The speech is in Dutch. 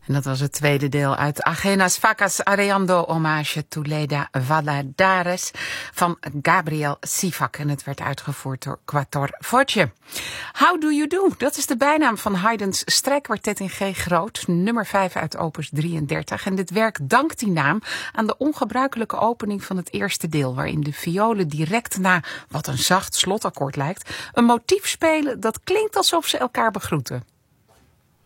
En dat was het tweede deel uit Ajenas Facas Areando Hommage Tuleda Valladares van Gabriel Sivak. En het werd uitgevoerd door Quattor Voce. How Do You Do? Dat is de bijnaam van Haydn's strijkkwartet in G groot, nummer 5 uit opus 33. En dit werk dankt die naam aan de ongebruikelijke opening van het eerste deel, waarin de violen direct na wat een zacht slotakkoord lijkt, een motief spelen dat klinkt alsof ze elkaar begroeten.